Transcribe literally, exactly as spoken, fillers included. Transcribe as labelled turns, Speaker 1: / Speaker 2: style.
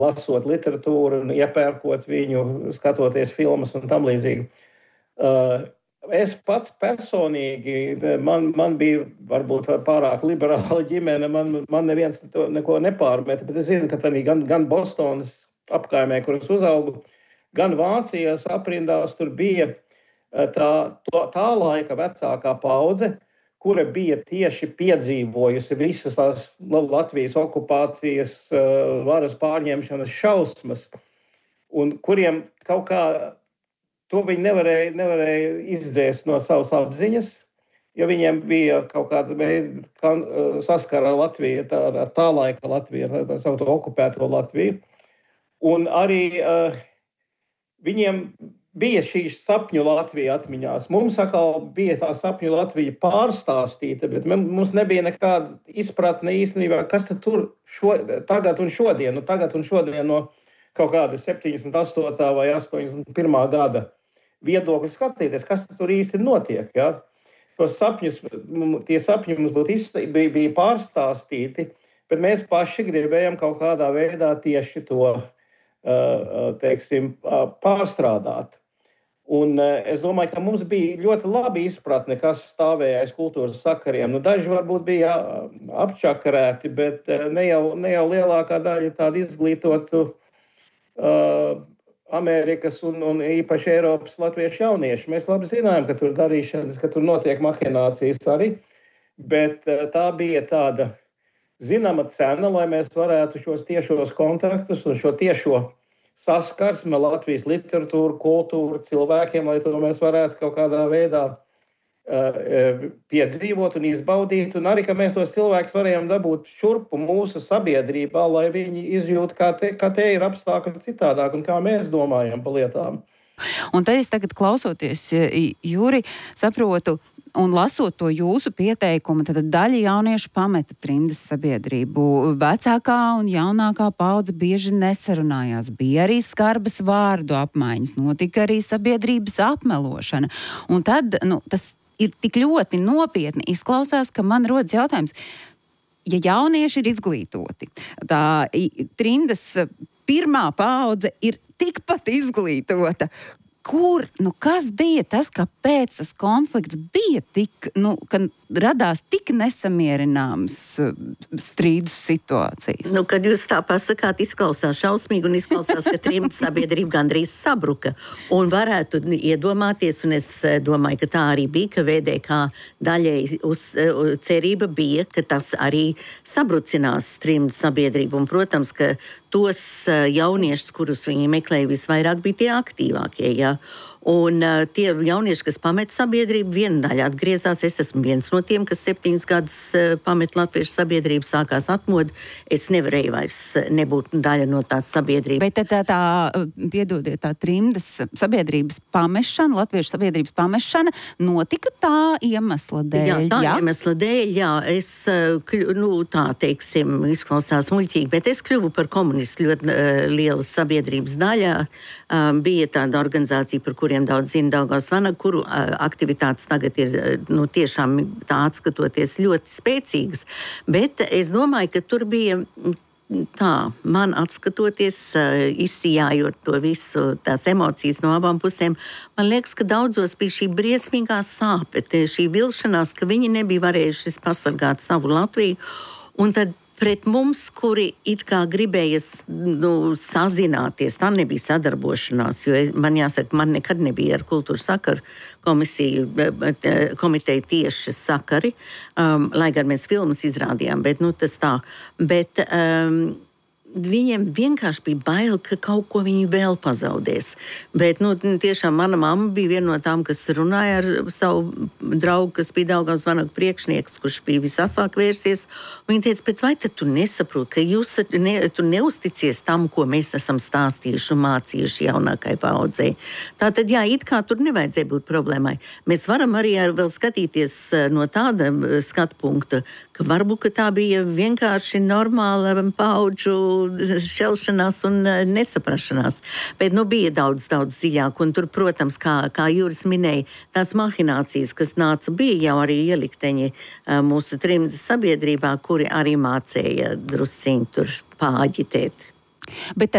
Speaker 1: lasot literatūru, iepērkot viņu, skatoties filmas un tam līdzīgi. Uh, es pats personīgi, man, man bija varbūt pārāk liberāla ģimene, man, man neviens to, neko nepārmeta, bet es zinu, ka arī gan, gan Bostonas apkaimē, kuras uzaugu, gan Vācijas aprindās tur bija tā, to, tā laika vecākā paudze, kura bija tieši piedzīvojusi visas tās Latvijas okupācijas, varas pārņemšanas šausmas, un kuriem kaut kā to viņi nevarēja, nevarēja izdzēst no savas apziņas, jo viņiem bija kaut kāda veida saskara ar Latviju, tā, ar tā laika Latviju, ar tā savu okupēto Latviju. Un arī uh, viņiem bija šī sapņu Latvija atmiņās. Mums atkal bija tā sapņu Latvija pārstāstīta, bet mums nebija nekāda izpratne īstenībā, kas tad tur šo, tagad un šodien, nu tagad un šodien no kaut kāda septiņdesmit astotā vai astoņdesmit pirmā gada viedokļi skatīties, kas tur īsti notiek. Ja? Tos sapņus, tie sapņi mums būtu izstā, bija, bija pārstāstīti, bet mēs paši gribējām kaut kādā veidā tieši to teiksim, pārstrādāt. Un es domāju, ka mums bija ļoti labi izpratne, kas stāvēja aiz kultūras sakariem. Nu, daži varbūt bija apčakarēti, bet ne jau, ne jau lielākā daļa tādu izglītotu uh, Amerikas un, un īpaši Eiropas latviešu jaunieši. Mēs labi zinājām, ka tur darīšanas, ka tur notiek mahinācijas arī, bet tā bija tāda zināma cena, lai mēs varētu šos tiešos kontaktus un šo tiešo saskarsmi Latvijas literatūru, kultūru cilvēkiem, lai to mēs varētu kaut kādā veidā uh, piedzīvot un izbaudīt. Un arī, ka mēs tos cilvēkus varējām dabūt šurpu mūsu sabiedrībā, lai viņi izjūt, kā te, kā te ir apstākļi citādāk un kā mēs domājam par lietām.
Speaker 2: Un te es tagad klausoties, Juri, saprotu, un lasot to jūsu pieteikumu, tad daļa jauniešu pameta trimdas sabiedrību. Vecākā un jaunākā paudze bieži nesarunājās. Bija arī skarbas vārdu apmaiņas, notika arī sabiedrības apmelošana. Un tad, nu, tas ir tik ļoti nopietni izklausās, ka man rodas jautājums, ja jaunieši ir izglītoti, tā trimdas pirmā paudze ir tikpat izglītota, kur, nu kas bija tas, kāpēc tas konflikts bija tik, nu, ka radās tik nesamierināms strīdus situācijas?
Speaker 3: Nu, kad jūs tā pasakāt, izklausās šausmīgi un izklausās, ka trimdas sabiedrība gandrīz sabruka. Un varētu iedomāties, un es domāju, ka tā arī bija, ka V D K daļai uz, cerība bija, ka tas arī sabrucinās trimdas sabiedrību. Un, protams, ka tos jauniešus, kurus viņi meklēja visvairāk, bija tie aktīvākie, jā. Un uh, tie jaunieši, kas pamet sabiedrību, viena daļa atgriezās. Es esmu viens no tiem, kas septiņas gadus uh, pamet latviešu sabiedrību, sākās atmoda. Es nevarēju vairs nebūt daļa no tās sabiedrības.
Speaker 2: Bet tā, tā piedodiet, tā trimdas sabiedrības pamešana, latviešu sabiedrības pamešana notika tā iemesla dēļ, jā?
Speaker 3: Jā, tā
Speaker 2: jā?
Speaker 3: iemesla dēļ, jā. Es, kļu, nu, tā teiksim, izklausās muļķīgi, bet es kļuvu par komunistu ļoti uh, lielas sabiedrības daļā. Uh, bija tāda organizācija, par kuriem daudz zina Daugavas Vanaga, kuru uh, aktivitātes tagad ir nu, tiešām tā atskatoties ļoti spēcīgas. Bet es domāju, ka tur bija tā, man atskatoties, uh, izsijājot to visu, tās emocijas no abām pusēm, man liekas, ka daudzos bija šī briesmīgā sāpe, šī vilšanās, ka viņi nebija varējuši pasargāt savu Latviju. Un tad pret mums, kuri it kā gribējas nu, sazināties, tā nebija sadarbošanās, jo man jāsaka, man nekad nebija ar kultūras sakaru komisiju, komiteju tieši sakari, um, lai gan mēs filmas izrādījām, bet nu tas tā. Bet um, viņiem vienkārši bija bail, ka kaut ko viņi vēl pazaudēs. Bet, nu, tiešām mana mamma bija viena no tām, kas runāja ar savu draugu, kas bija Daugavas Vanaga priekšnieks, kurš bija visasāk vērsies. Viņa teica, bet vai tad tu nesaproti, ka jūs ne, tu neusticies tam, ko mēs esam stāstījuši un mācījuši jaunākai paudzei. Tātad, jā, it kā tur nevajadzēja būt problēmai. Mēs varam arī ar vēl skatīties no tāda skatu punkta, ka varbūt, ka tā bija vienkārši normāla paudžu šķelšanās un nesaprašanās. Bet nu, bija daudz, daudz dziļāk. Un tur, protams, kā, kā Juris minēja, tās mahinācijas, kas nāca, bija jau arī ielikteņi mūsu trimdas sabiedrībā, kuri arī mācēja drusciņi tur pāģitēt.
Speaker 2: Bet